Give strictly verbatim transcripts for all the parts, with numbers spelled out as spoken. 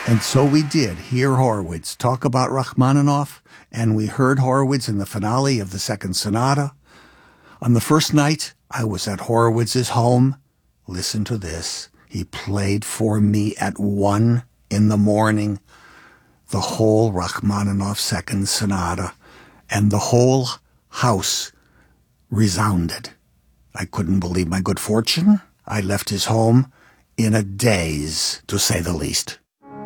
And so we did hear Horowitz talk about Rachmaninoff, and we heard Horowitz in the finale of the Second Sonata. On the first night, I was at Horowitz's home. Listen to this. He played for me at one in the morning the whole Rachmaninoff Second Sonata, and the whole house resounded. I couldn't believe my good fortune. I left his home in a daze, to say the least.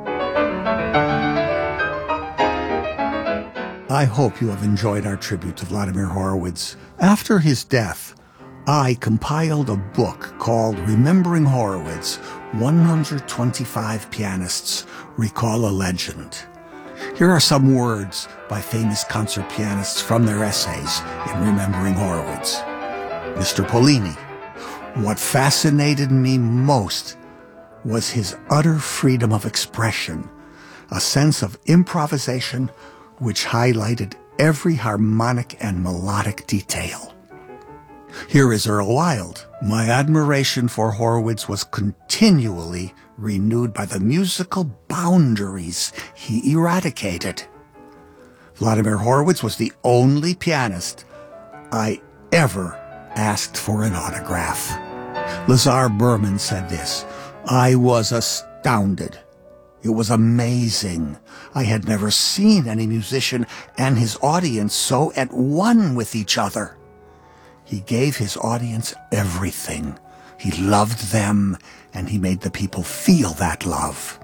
I hope you have enjoyed our tribute to Vladimir Horowitz. After his death, I compiled a book called Remembering Horowitz, one hundred twenty-five Pianists Recall a Legend. Here are some words by famous concert pianists from their essays in Remembering Horowitz. Mister Pollini: what fascinated me most was his utter freedom of expression, a sense of improvisation which highlighted every harmonic and melodic detail. Here is Earl Wild: my admiration for Horowitz was continually renewed by the musical boundaries he eradicated. Vladimir Horowitz was the only pianist I ever asked for an autograph. Lazar Berman said this: I was astounded. It was amazing. I had never seen any musician and his audience so at one with each other. He gave his audience everything. He loved them, and he made the people feel that love.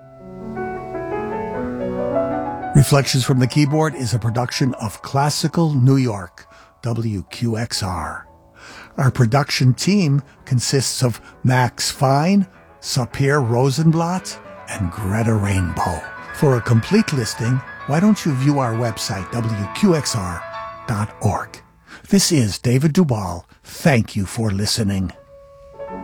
Reflections from the Keyboard is a production of Classical New York, W Q X R. Our production team consists of Max Fine, Sapir Rosenblatt, and Greta Rainbow. For a complete listing, why don't you view our website, W Q X R dot org. This is David Duvall. Thank you for listening.